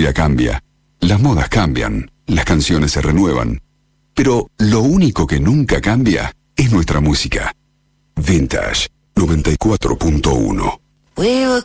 vida cambia, las modas cambian, las canciones se renuevan, pero lo único que nunca cambia es nuestra música. Vintage 94.1.